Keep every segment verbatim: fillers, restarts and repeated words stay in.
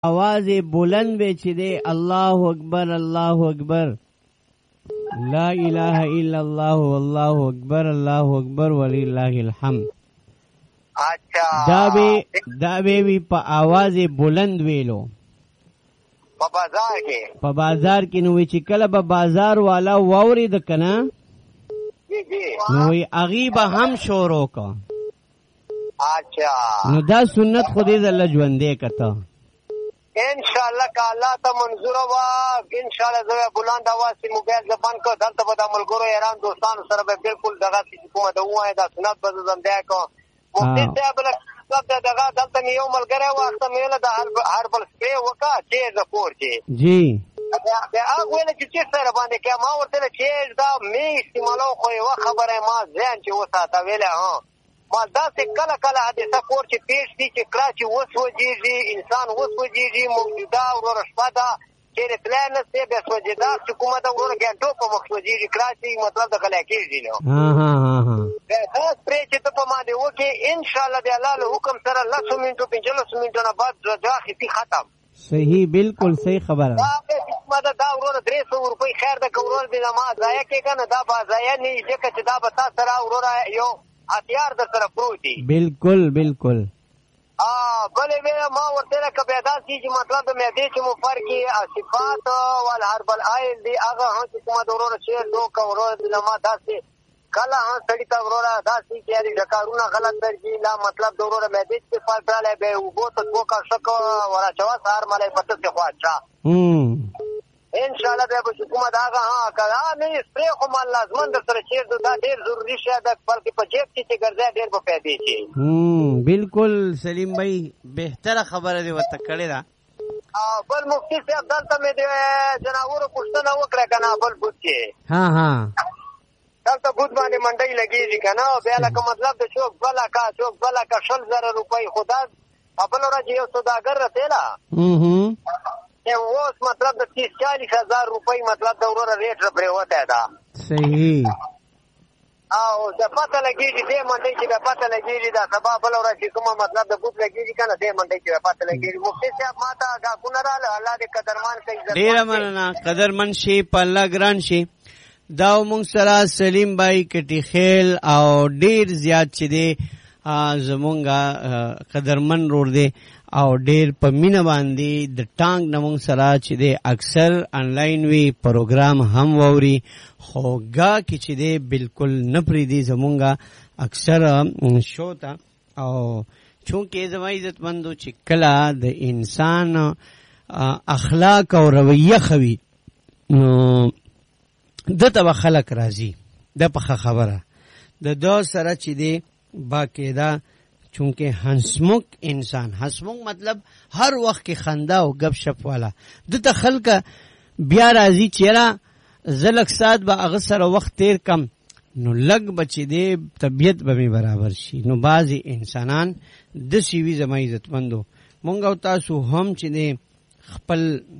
आवाज बुलंद به چې دی الله اکبر الله اکبر لا اله الا الله والله اکبر الله اکبر ولله الحمد. اچھا دا به دا به وی په आवाज بلند ویلو په بازار کې په بازار کې نو چې کله به بازار والا ووري د کنه جی جی نو وی اغیبه هم شروع کا. اچھا نو دا سنت خو دې الله ژوندې کته انشاءاللہ کا اللہ تا منظور وا انشاءاللہ زو بلند आवाज سے موبائل زبان کو دلته به د ملګرو ایران دوستانو سره به بالکل دغه چې کومه د وای دا سنت به زنده کو مفتی صاحب له دغه دغه دلته یو ملګری واسطه میله د هر هر بل سپری وکا چې د پور چې جی بیا هغه ویل چې چې سره باندې کې ما ورته چې دا می استعمالو خو یو خبره ما ځان چې وساته ویله ها ما داسې کله کله حادثه کور چې پیش دي چې کله چې وسوځېږي انسان وسوځېږي موجوده ورور شپه ده چېرې تللی نه سي بیا سوځېده چې کومه ده ورور ګنټو په مخ سوځېږي کله چې مطلب د غلی کېږي نو بیا دا سپری چې ته په باندې وکړې انشاءالله د الله له حکم سره لسو منټو پنځلسو منټو نه بعد دا خطي ختم صحیح بالکل صحیح خبره دا قسمه ده دا ورور درې سوه روپۍ خیر ده که ورور دې ما ضایع کېږه نه دا به ضایع نه وي ځکه چې دا به تا سره وروره یو हथियार در طرف پروتی بالکل بالکل ا بلې ویله ما ورته لکه پیدا سی چې مطلب د معدې چې مفر کې صفات ول هربل آیل دی هغه هم چې کومه وروره شعر دو که وروره د لما داسې کله هم سړي ته وروره داسې چې یاري ډکارونه غلط درځي لا مطلب د وروره معدې چې فرق رالی به یې اوبو ته دوه کاشه وراچوه سهار ملی پته چې خوا اچا انشاءالله بیا به چې کومه د هغه ها که نه سپری خو ما لازمن در سره چېر دا ډېر ضروري شی ده بلکې په جیب کې چې ګرځی ډېر به پیدې شي بالکل سلیم بھائی بهتره خبره دې ورته کړې ده. بل مفتی صاحب دلته مې د جناورو پوښتنه وکړه که نه بل بوت کې ها ها دلته بوت باندې منډۍ لګېږي که نه بیا لکه مطلب د چوک دوه لکه چوک دوه لکه شل زره روپۍ خو دا بل ورځ یو سوداګر رسېله اوس مطلب د تیس چالیس هزار روپۍ مطلب د وروره ریټ را پرېوتی ده صحیح او د پته لګېږي دې منډۍ چې د پته لګېږي دا سبا بله ورځ چې کومه مطلب د بوت لګېږي که نه دې منډۍ چې د پته لګېږي مفتي صاحب ما ته ګاکونه راله الله دې قدرمان کوي ډېره مننه قدرمن شي په الله ګران شي. دا مونږ سره سلیم بھائی کټي خیل او ډېر زیات چې دی زمونږه قدرمن رور دی او ډېر په مینه باندې د ټانګ نه مونږ سره چې دی اکثر آنلاین وي پروګرام هم ووري خو ګا کې چې دی بالکل نه پرېږدي زمونږه اکثر شو ته او چونکې زما عزتمندو چې کله د انسان اخلاق او رویه ښه نو دته به خلک راځي دا پخه خبره د دا سره چې دی باقاعده چونکه هنسمک انسان هنسمک مطلب هر وخت کې خندا او گپ شپ والا دته خلک بیا راځي چیرې زلک سات به هغه سره وخت تیر کم نو لګ بچی دی طبیعت به می برابر شي. نو بعضی انسانان د سیوی زما عزتمندو مونږ او تاسو هم چې دی خپل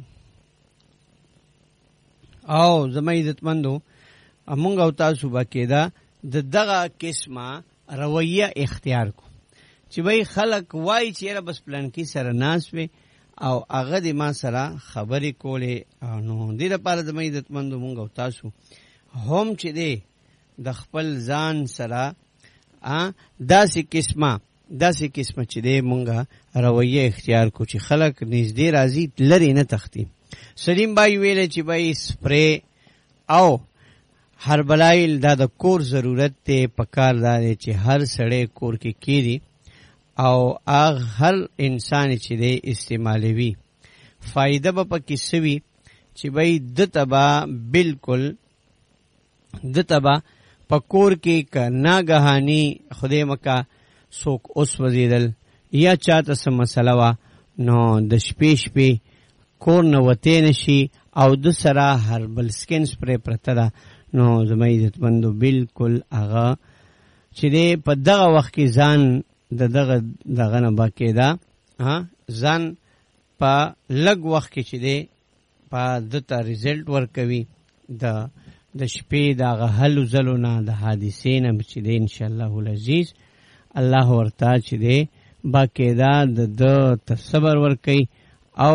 او زما عزتمندو مونږ او تاسو باقاعده د دغه قسمه رویه اختیار کو چې بھئی خلق وای چې بس پلان کې سره ناس وي او هغه د ما سره خبرې کولې نو دې لپاره د مې عزتمندو مونږ او تاسو هم چې دی د خپل ځان سره داسې قسمه داسې قسمه چې دی مونږه رویه اختیار کو چې خلق نږدې راځي لري نه تختی. سلیم بھائی ویلې چې بھئی سپری او هر بلایل دا د کور ضرورت ته پکار دا چې هر سړی کور کې کیږي او اغ هر انسان چې دی استعمالوي فائدہ به پکې سوي چې بھئی د تبا بالکل د تبا پکور کې ک ناګهانی خدای مکا سوک اوس وزیدل یا چاته سم مسله وا نو د شپې شپې کور نه وته نشي او د سره هر بل سکین سپری پرته ده نو زما عزتمندو بالکل هغه چې دی په دغه وخت کې ځان د دغه دغه نه باقاعده ځان په لږ وخت کې چې دی په دته ریزلټ ورکوي د د شپې دغه حل زلو نه د حادثې نه چې دی انشاءالله العزیز الله ورته چې دی باقاعده د صبر ورکوي